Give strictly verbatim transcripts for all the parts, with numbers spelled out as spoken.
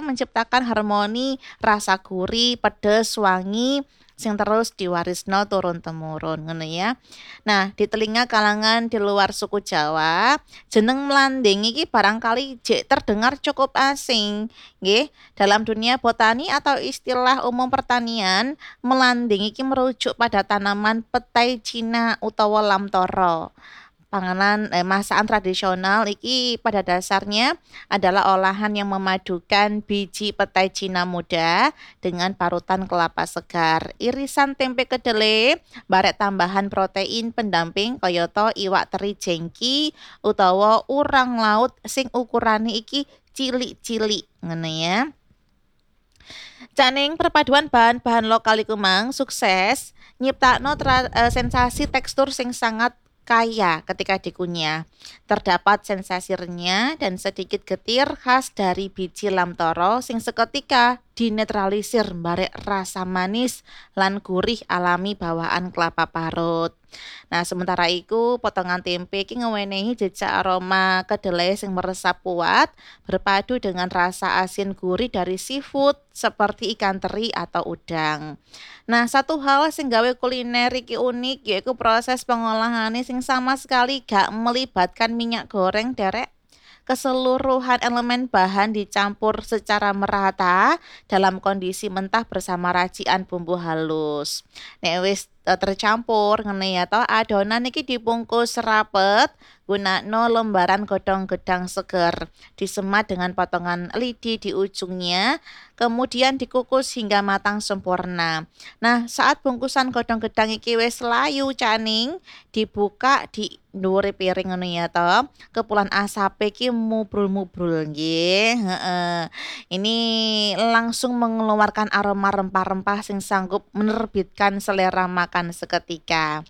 menciptakan harmoni rasa gurih, pedes, wangi sing terus diwarisno turun temurun ngono ya. Nah, di telinga kalangan di luar suku Jawa, jeneng mlanding iki barangkali jek terdengar cukup asing, nggih. Dalam dunia botani atau istilah umum pertanian, melanding iki merujuk pada tanaman petai Cina utawa lamtoro. Panganan eh, masakan tradisional iki pada dasarnya adalah olahan yang memadukan biji petai Cina muda dengan parutan kelapa segar, irisan tempe kedelai, barek tambahan protein pendamping kayata iwak teri jengki utawa urang laut sing ukurane iki cilik-cilik ngene ya. Caning perpaduan bahan-bahan lokal iku mang sukses nyiptakno tra- eh, sensasi tekstur sing sangat kaya ketika dikunyah. Terdapat sensasi renyah dan sedikit getir khas dari biji lamtoro sing seketika dinetralisir barek rasa manis lan gurih alami bawaan kelapa parut. Nah, sementara itu potongan tempe iki ngewenehi jejak aroma kedelai sing meresap kuat berpadu dengan rasa asin gurih dari seafood seperti ikan teri atau udang. Nah, satu hal sing gawe kuliner iki unik yaitu proses pengolahannya sing sama sekali gak melibatkan minyak goreng derek. Keseluruhan elemen bahan dicampur secara merata dalam kondisi mentah bersama racikan bumbu halus. Nek wis eh, tercampur ngene ya toh adonan iki dibungkus rapet gunakno lembaran godong gedang seger disemat dengan potongan lidi di ujungnya kemudian dikukus hingga matang sempurna. Nah, saat bungkusan godong gedang iki wis layu caning dibuka di dhuwure piring ngono ya toh. Kepulan asap iki mubrul-mubrul nggih, heeh. Ini langsung mengeluarkan aroma rempah-rempah sing sanggup menerbitkan selera makan seketika.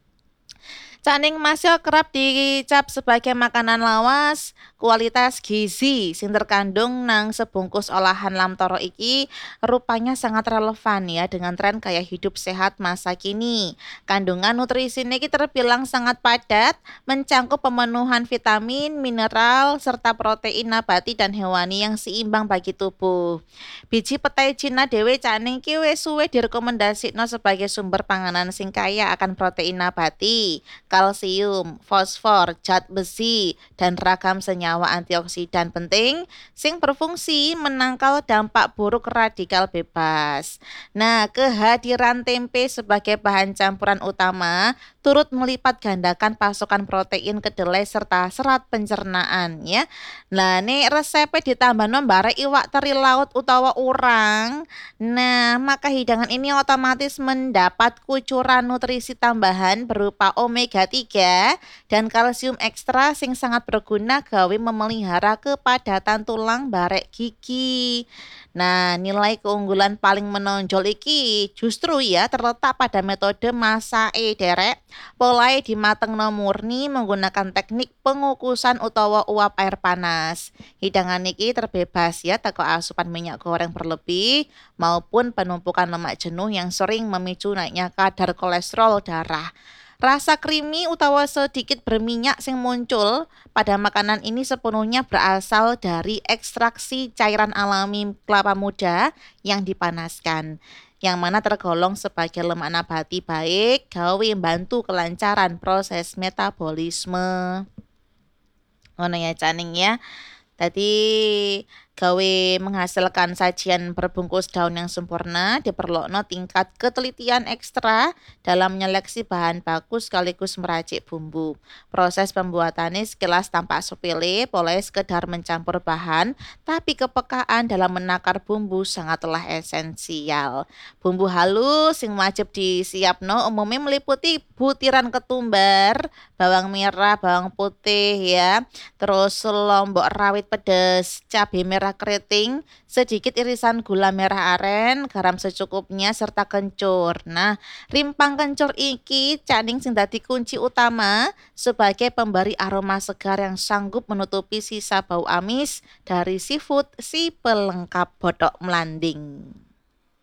Caning masio kerap dicap sebagai makanan lawas kualitas gizi sing terkandung nang sebungkus olahan lamtoro iki rupanya sangat relevan ya dengan tren gaya hidup sehat masa kini. Kandungan nutrisi ini terbilang sangat padat, mencangkup pemenuhan vitamin, mineral, serta protein nabati dan hewani yang seimbang bagi tubuh. Biji petai Cina dewe caning ki wis suwe direkomendasikno sebagai sumber panganan sing kaya akan protein nabati, kalsium, fosfor, zat besi, dan ragam senyawa antioksidan penting sing berfungsi menangkal dampak buruk radikal bebas. Nah, kehadiran tempe sebagai bahan campuran utama turut melipat gandakan pasokan protein kedelai serta serat pencernaan ya. Nah, nih resepnya ditambah nombare iwak teri laut utawa urang. Nah, maka hidangan ini otomatis mendapat kucuran nutrisi tambahan berupa omega tiga dan kalsium ekstra sing sangat berguna gawe memelihara kepadatan tulang barek gigi. Nah, nilai keunggulan paling menonjol iki justru ya terletak pada metode masake derek. Polahe dimatengno murni menggunakan teknik pengukusan utawa uap air panas. Hidangan iki terbebas ya teko asupan minyak goreng berlebih maupun penumpukan lemak jenuh yang sering memicu naiknya kadar kolesterol darah. Rasa creamy utawa sedikit berminyak sing muncul pada makanan ini sepenuhnya berasal dari ekstraksi cairan alami kelapa muda yang dipanaskan, yang mana tergolong sebagai lemak nabati baik, gawe membantu kelancaran proses metabolisme. Ngono ya caning ya. Tadi gawe menghasilkan sajian berbungkus daun yang sempurna diperlukan tingkat ketelitian ekstra dalam menyeleksi bahan baku sekaligus meracik bumbu. Proses pembuatannya sekilas tampak sepele, boleh sekedar mencampur bahan, tapi kepekaan dalam menakar bumbu sangatlah esensial. Bumbu halus yang wajib disiapno umumnya meliputi butiran ketumbar, bawang merah, bawang putih ya, terus lombok rawit pedas, cabai merah keriting, sedikit irisan gula merah aren, garam secukupnya serta kencur. Nah, rimpang kencur iki caning sing dadi kunci utama sebagai pemberi aroma segar yang sanggup menutupi sisa bau amis dari seafood si pelengkap bodok melanding.